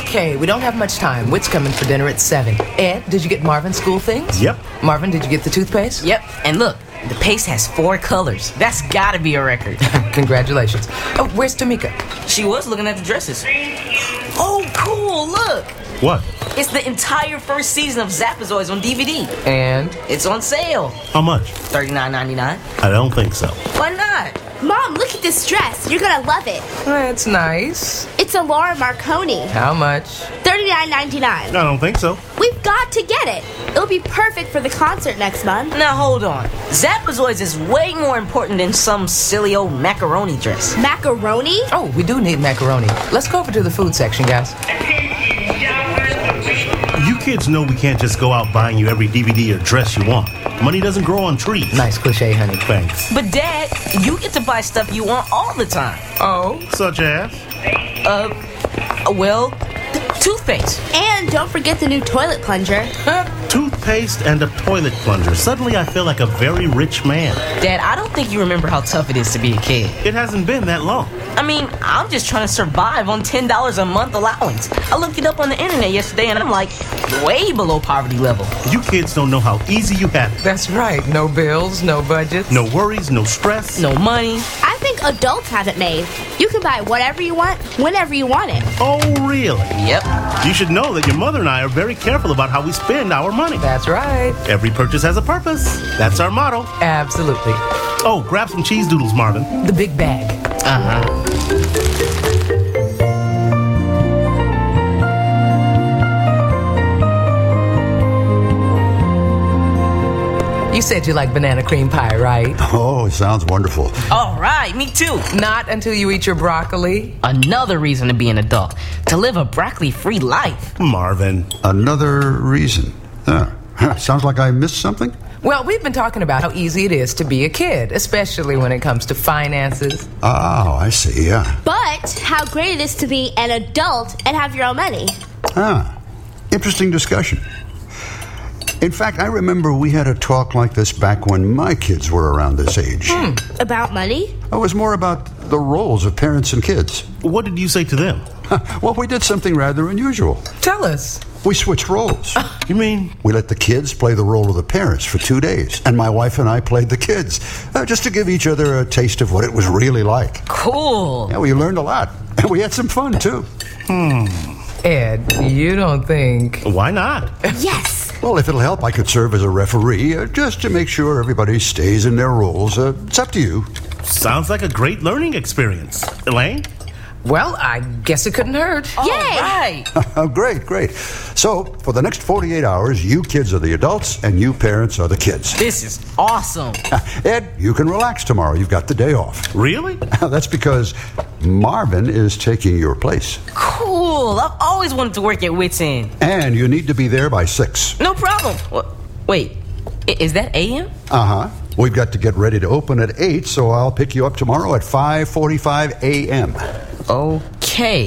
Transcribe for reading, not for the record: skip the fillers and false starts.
Okay, we don't have much time. Whit's coming for dinner at 7. Ed, did you get Marvin's school things? Yep. Marvin, did you get the toothpaste? Yep, and look, the paste has 4 colors. That's gotta be a record. Congratulations. Oh, where's Tamika? She was looking at the dresses. Oh, cool, look. What? It's the entire first season of Zapazoids on DVD. And? It's on sale. How much? $39.99. I don't think so. Why not? Mom, look at this dress. You're gonna love it. That's nice. It's a Laura Marconi. How much? $39.99. I don't think so. We've got to get it. It'll be perfect for the concert next month. Now hold on. Zapazoids is way more important than some silly old macaroni dress. Macaroni? Oh, we do need macaroni. Let's go over to the food section, guys. You kids know we can't just go out buying you every DVD or dress you want. Money doesn't grow on trees. Nice cliche, honey. Thanks. But Dad, you get to buy stuff you want all the time. Oh? Such as? Well, toothpaste. And don't forget the new toilet plunger. Toothpaste and a toilet plunger. Suddenly I feel like a very rich man. Dad, I don't think you remember how tough it is to be a kid. It hasn't been that long. I mean, I'm just trying to survive on $10 a month allowance. I looked it up on the internet yesterday and I'm like way below poverty level. You kids don't know how easy you have it. That's right. No bills, no budgets. No worries, no stress. No money. I think adults have it made. You can buy whatever you want, whenever you want it. Oh, really? Yep. You should know that your mother and I are very careful about how we spend our money. That's right. Every purchase has a purpose. That's our motto. Absolutely. Oh, grab some cheese doodles, Marvin. The big bag. Uh-huh. You said you like banana cream pie, right? Oh, it sounds wonderful. All right, me too. Not until you eat your broccoli. Another reason to be an adult. To live a broccoli-free life. Marvin. Another reason. Sounds like I missed something? Well, we've been talking about how easy it is to be a kid, especially when it comes to finances. Oh, I see, yeah. But how great it is to be an adult and have your own money. Interesting discussion. In fact, I remember we had a talk like this back when my kids were around this age. About money? It was more about the roles of parents and kids. What did you say to them? Well, we did something rather unusual. Tell us. We switched roles. You mean? We let the kids play the role of the parents for 2 days, and my wife and I played the kids, just to give each other a taste of what it was really like. Cool. Yeah, we learned a lot, and we had some fun, too. Ed, you don't think... Why not? Yes. Well, if it'll help, I could serve as a referee, just to make sure everybody stays in their roles. It's up to you. Sounds like a great learning experience. Elaine? Well, I guess it couldn't hurt. All Yay. right. Great. So, for the next 48 hours, you kids are the adults, and you parents are the kids. This is awesome. Ed, you can relax tomorrow. You've got the day off. Really? That's because Marvin is taking your place. Cool. I've always wanted to work at Wits End. And you need to be there by 6. No problem. Wait, is that AM? We've got to get ready to open at 8, so I'll pick you up tomorrow at 5:45 a.m. Okay.